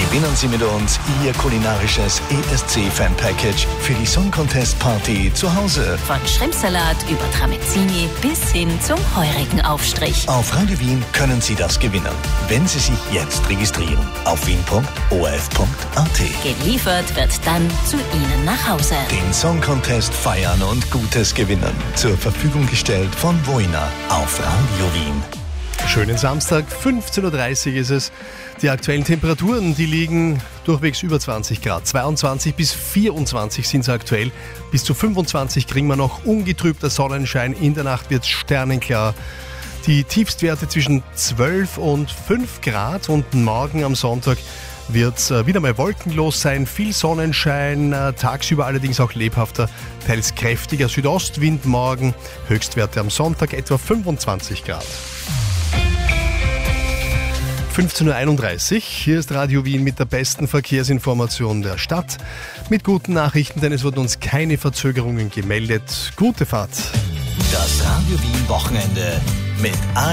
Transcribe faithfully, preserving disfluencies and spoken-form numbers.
Gewinnen Sie mit uns Ihr kulinarisches E S C-Fan-Package für die Song Contest Party zu Hause. Von Schrimpsalat über Tramezzini bis hin zum heurigen Aufstrich. Auf Radio Wien können Sie das gewinnen, wenn Sie sich jetzt registrieren auf wien punkt o r f punkt a t. Geliefert wird dann zu Ihnen nach Hause. Den Song Contest feiern und Gutes gewinnen. Zur Verfügung gestellt von Voina auf Radio Wien. Schönen Samstag, fünfzehn Uhr dreißig ist es. Die aktuellen Temperaturen, die liegen durchwegs über zwanzig Grad. zweiundzwanzig bis vierundzwanzig sind es aktuell. Bis zu fünfundzwanzig kriegen wir noch ungetrübter Sonnenschein. In der Nacht wird es sternenklar. Die Tiefstwerte zwischen zwölf und fünf Grad. Und morgen am Sonntag wird es wieder mal wolkenlos sein. Viel Sonnenschein, tagsüber allerdings auch lebhafter, teils kräftiger Südostwind morgen. Höchstwerte am Sonntag etwa fünfundzwanzig Grad. fünfzehn Uhr einunddreißig, hier ist Radio Wien mit der besten Verkehrsinformation der Stadt. Mit guten Nachrichten, denn es wurden uns keine Verzögerungen gemeldet. Gute Fahrt. Das Radio Wien Wochenende mit